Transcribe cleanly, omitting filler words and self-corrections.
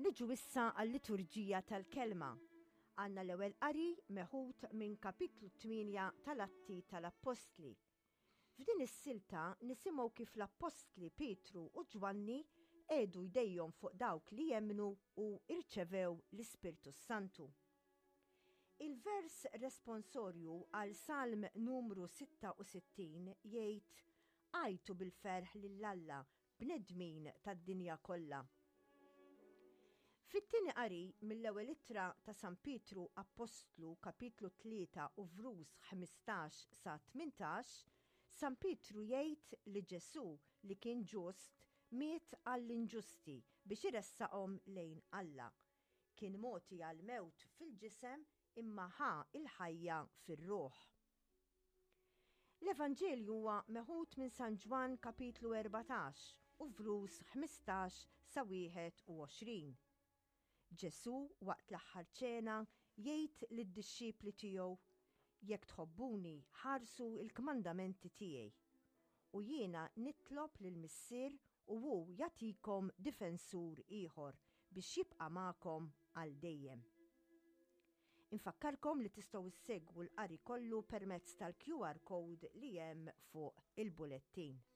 Niġu issa għall-liturġija tal-kelma. Għanna l-ewwel qari meħud minn kapitlu 8 tal-Atti tal-Apostli. F'din is-silta nisimgħu kif l-Apostli Petru u Ġwanni għedu jdejhom fuq dawk li jemmnu u irċevew l-Ispirtu Santu. Il-vers responsorju għal Salm numru 66 jgħid: Għajtu bil-ferħ lill-Alla bnedmin tad-dinja kollha. Fit-tieni qari mill-ewwel ittra ta' San Petru Apostlu kapitlu 3 u vrus 15 sa 18, San Petru jgħid li Ġesu li kien ġust miet għall-inġusti biex iressaqhom lejn Alla. Kien moti għall-mewt fil-ġisem imma ħa il-ħajja fir-ruħ. L-Evanġelju huwa meħud minn San Ġwan kapitlu 14 u vrus 15 sa 21. Ġesu waqt l-aħħar ċena jgħid lid-dixxipli tiegħu: Jekk tħobbuni ħarsu il-kmandamenti tiegħi. U jiena nitlob lill-Missier u hu jagħtikom difensur ieħor biex jibqa' magħkom għal dejjem. Infakkarkom li tistgħu issegwu l-qari kollu permezz tal-QR code li hemm fuq il-bulettin.